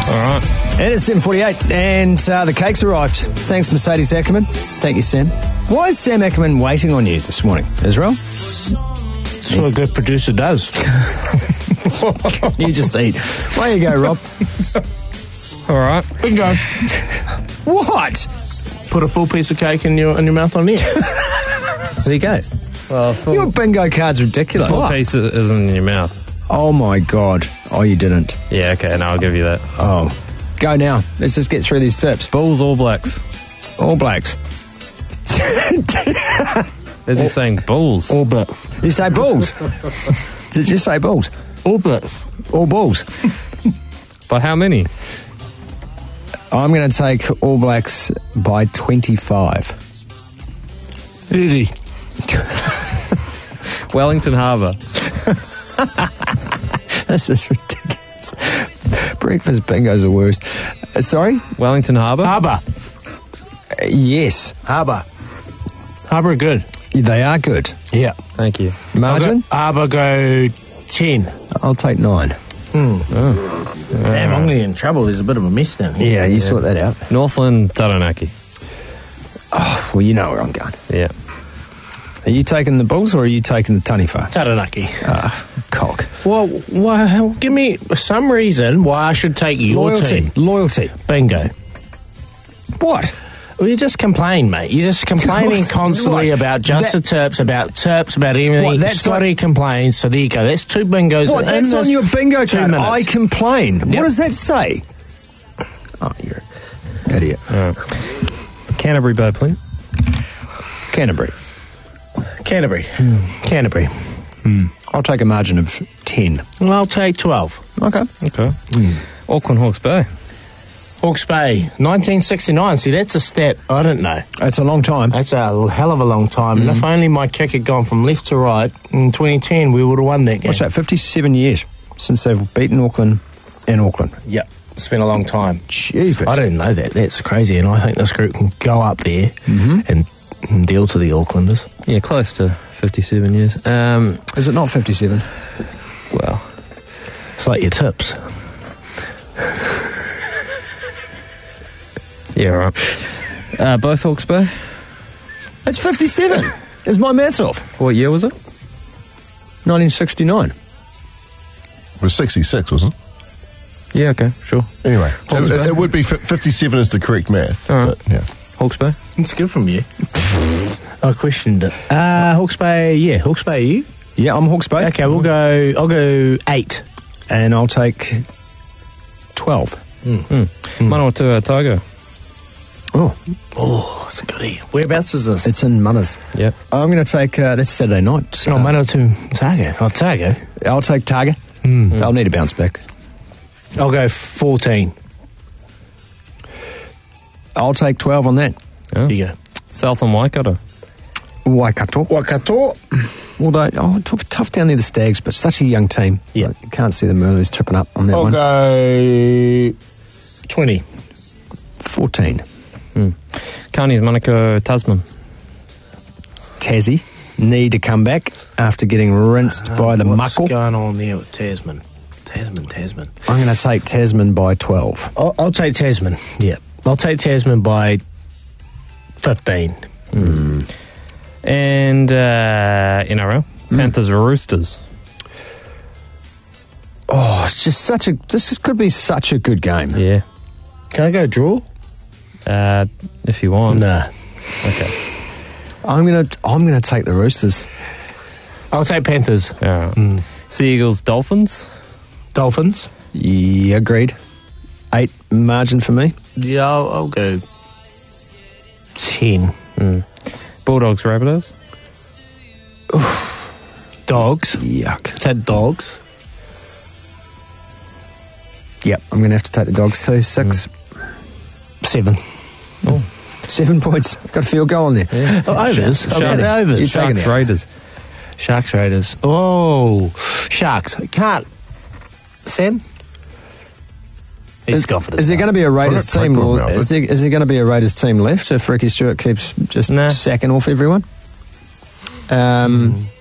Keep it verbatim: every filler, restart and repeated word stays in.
All right. And it's seven forty-eight, and uh, the cake's arrived. Thanks, Mercedes Ackerman. Thank you, Sam. Why is Sam Ackerman waiting on you this morning, Israel? That's what a good producer does. You just eat. Way you go, Rob. All right. Bingo. What? Put a full piece of cake in your in your mouth on there. There you go. Well, full, Your bingo card's ridiculous. full piece isn't in your mouth. Oh, my God. Oh, you didn't. Yeah, okay, no, I'll give you that. Oh. Go now. Let's just get through these tips. Bulls, All Blacks. All Blacks. Is he saying Bulls? All but. You say Bulls? Did you say Bulls? All but. All Bulls. By how many? I'm going to take All Blacks by twenty-five. thirty. Wellington Harbour. This is ridiculous. Breakfast bingo's the worst. Uh, sorry? Wellington Harbour? Harbour. Uh, yes. Harbour. Harbour are good. They are good. Yeah. Thank you. Margin? Harbour go ten. I'll take nine. Damn, I'm getting in trouble. There's a bit of a mess down here. Yeah, you sort that out. Northland Taranaki. Oh, well, you know where I'm going. Yeah. Are you taking the Bulls or are you taking the Taniwha? Taranaki. Ah, cock. Well, well, give me some reason why I should take your Loyalty. team. Loyalty. Bingo. What? Well, you just complain, mate. You're just complaining What's- constantly what? about just That- the Terps, about Terps, about everything. What, that's Scotty like- complains, so there you go. That's two bingos. What? in That's this on your bingo two card. minutes. I complain. What Yep. does that say? Oh, you're an idiot. Canterbury Bay, please. Canterbury. Canterbury. Canterbury. I'll take a margin of ten. Well, I'll take twelve. Okay. Okay. Auckland Hawke's Bay. Hawke's Bay, nineteen sixty-nine. See, that's a stat I didn't know. That's a long time. That's a hell of a long time. And if only my kick had gone from left to right in twenty ten, we would have won that game. What's that? fifty-seven years since they've beaten Auckland in Auckland. Yep. It's been a long time. Jeepers. I didn't know that. That's crazy. And I think this group can go up there and, and deal to the Aucklanders. Yeah, close to fifty-seven years. Um, Is it not fifty-seven? well, It's like your tips. yeah, right. Uh, both Hawke's Bay. It's fifty-seven. Is my maths off? What year was it? nineteen sixty-nine. It was sixty-six, wasn't it? Yeah, okay, sure. Anyway, it, it would be f- fifty-seven is the correct math. All right. But, yeah. Hawke's Bay. It's good from you. I questioned it. Uh, Hawke's Bay, yeah. Hawke's Bay, are you? Yeah, I'm Hawke's Bay. Okay, we'll go, I'll go eight. And I'll take twelve. Manawatu Otago. Oh, Oh, it's a goodie. Whereabouts is this? it's in Munners. Yep. I'm going to take, uh, that's Saturday night. Oh, Uh, Manawatu Otago. Otago. I'll take Targa. They'll need a bounce back. I'll go fourteen. I'll take twelve on that. Yeah. There you go. Southland Waikato. Waikato. Waikato. Although, oh, tough, tough down there, the Stags, but such a young team. Yeah. You can't see the Merlus tripping up on that I'll one. go twenty. fourteen. Carney's Manukau Tasman. Tassie need to come back after getting rinsed by the What's muckle. going on there with Tasman? Tasman, Tasman. I'm going to take Tasman by twelve. I'll, I'll take Tasman. Yeah. I'll take Tasman by fifteen. And uh, N R L. Panthers Roosters. Oh, it's just such a. This is, could be such a good game. Yeah. Can I go draw? Uh, if you want. Nah. Okay. I'm gonna. I'm gonna take the Roosters. I'll take Panthers. All right. Sea Eagles Dolphins. Dolphins. Yeah, agreed. Eight margin for me. Yeah, I'll, I'll go ten. Bulldogs Rabbitohs. Dogs. Yuck. Is that dogs? Yep, I'm gonna have to take the Dogs too. Six, Seven. seven points. Got a field goal in there. Oh, overs. I'll take the You're overs. taking Sharks the overs. Raiders. Sharks Raiders. Oh, Sharks. Can't. Sam? He's Is, got for is there going to be a Raiders Well, team? don't Or talk about is it. there, is there going to be a Raiders team left if Ricky Stewart keeps just Nah. sacking off everyone? Um,